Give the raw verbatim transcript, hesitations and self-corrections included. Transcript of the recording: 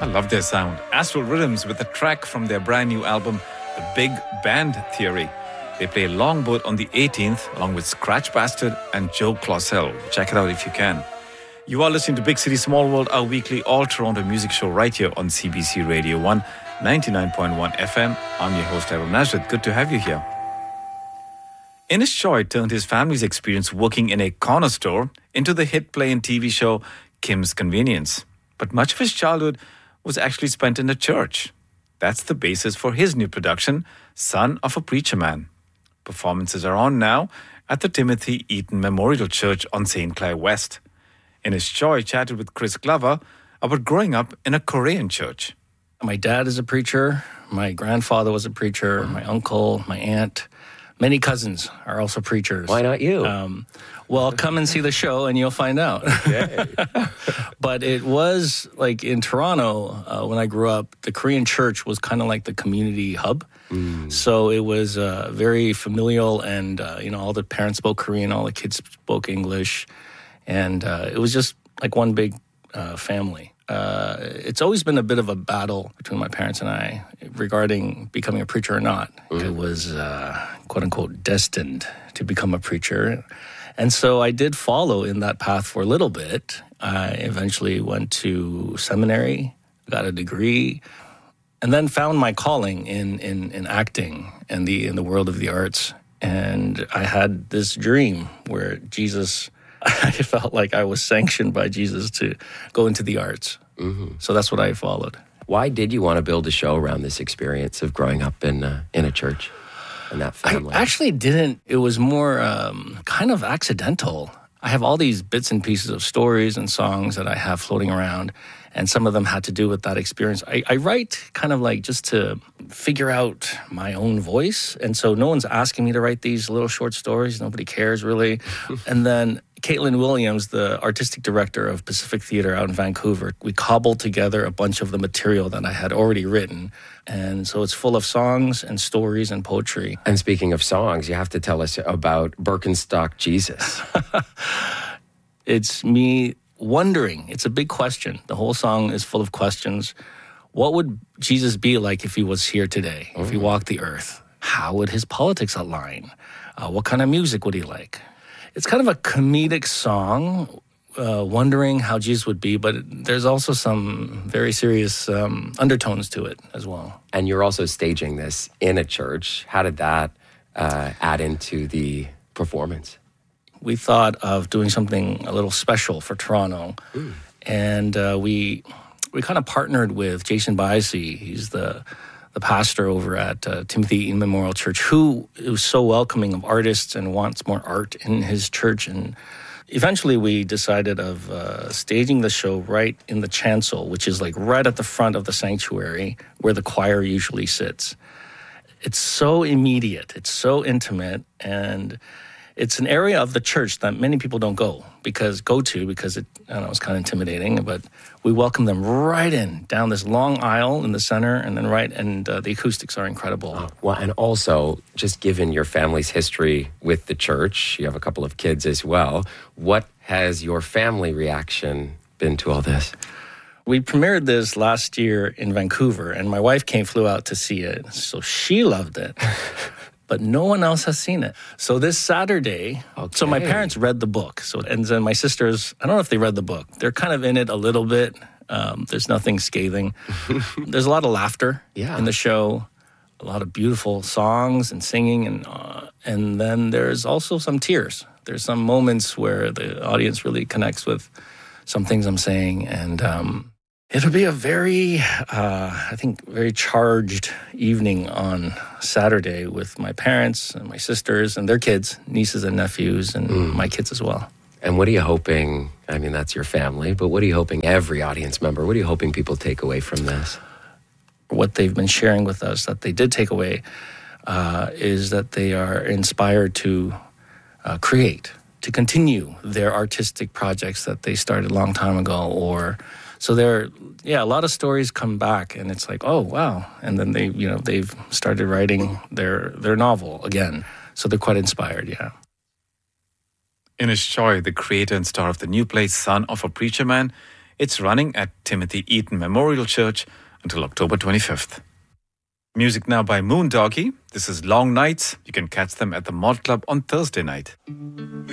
I love their sound. Astral Rhythms with a track from their brand new album, The Big Band Theory. They play Longboat on the eighteenth, along with Scratch Bastard and Joe Clausel. Check it out if you can. You are listening to Big City Small World, our weekly all-Toronto music show right here on C B C Radio one, ninety-nine point one F M. I'm your host, Errol Nazareth. Good to have you here. Inish Choi turned his family's experience working in a corner store into the hit play and T V show Kim's Convenience. But much of his childhood was actually spent in a church. That's the basis for his new production, Son of a Preacher Man. Performances are on now at the Timothy Eaton Memorial Church on Saint Clair West. Inish Choi chatted with Chris Glover about growing up in a Korean church. My dad is a preacher. My grandfather was a preacher. My uncle, my aunt, many cousins are also preachers. Why not you? Um, well, come and see the show and you'll find out. Okay. But it was like in Toronto, uh, when I grew up, the Korean church was kind of like the community hub. Mm. So it was uh, very familial and, uh, you know, all the parents spoke Korean, all the kids spoke English. And uh, it was just like one big uh, family. Uh, it's always been a bit of a battle between my parents and I regarding becoming a preacher or not. Mm. It was, uh, quote unquote, destined to become a preacher. And so I did follow in that path for a little bit. I eventually went to seminary, got a degree, and then found my calling in, in, in acting and the in the world of the arts. And I had this dream where Jesus, I felt like I was sanctioned by Jesus to go into the arts. Mm-hmm. So that's what I followed. Why did you want to build a show around this experience of growing up in uh, in a church? And that family? I actually didn't. It was more um, kind of accidental. I have all these bits and pieces of stories and songs that I have floating around, and some of them had to do with that experience. I, I write kind of like just to figure out my own voice, and so no one's asking me to write these little short stories. Nobody cares, really. And then Caitlin Williams, the artistic director of Pacific Theatre out in Vancouver, we cobbled together a bunch of the material that I had already written. And so it's full of songs and stories and poetry. And speaking of songs, you have to tell us about Birkenstock Jesus. It's me wondering. It's a big question. The whole song is full of questions. What would Jesus be like if he was here today, mm. if he walked the earth? How would his politics align? Uh, what kind of music would he like? It's kind of a comedic song, uh, wondering how Jesus would be, but there's also some very serious um, undertones to it as well. And you're also staging this in a church. How did that uh, add into the performance? We thought of doing something a little special for Toronto, mm. and uh, we we kind of partnered with Jason Biassy. He's the the pastor over at uh, Timothy Eaton Memorial Church, who is so welcoming of artists and wants more art in his church. And eventually we decided of uh, staging the show right in the chancel, which is like right at the front of the sanctuary where the choir usually sits. It's so immediate, it's so intimate, and it's an area of the church that many people don't go because go to because it I don't know it's kind of intimidating, but we welcome them right in down this long aisle in the center, and then right and uh, the acoustics are incredible. Oh, well, and also just given your family's history with the church, you have a couple of kids as well. What has your family reaction been to all this? We premiered this last year in Vancouver, and my wife came flew out to see it, so she loved it. But no one else has seen it. So this Saturday, okay. So my parents read the book. So and then my sisters, I don't know if they read the book. They're kind of in it a little bit. Um, there's nothing scathing. There's a lot of laughter yeah. in the show, a lot of beautiful songs and singing, and uh, and then there's also some tears. There's some moments where the audience really connects with some things I'm saying, and um, it'll be a very, uh, I think, very charged evening on Saturday with my parents and my sisters and their kids, nieces and nephews, and mm. my kids as well. And what are you hoping, I mean, that's your family, but what are you hoping every audience member, what are you hoping people take away from this? What they've been sharing with us that they did take away uh, is that they are inspired to uh, create, to continue their artistic projects that they started a long time ago, or so there, yeah, a lot of stories come back, and it's like, oh, wow. And then they, you know, they've started writing their their novel again. So they're quite inspired, yeah. Inish Choi, the creator and star of the new play Son of a Preacher Man, It's running at Timothy Eaton Memorial Church until October twenty-fifth. Music now by Moondoggie. This is Long Nights. You can catch them at the Malt Club on Thursday night.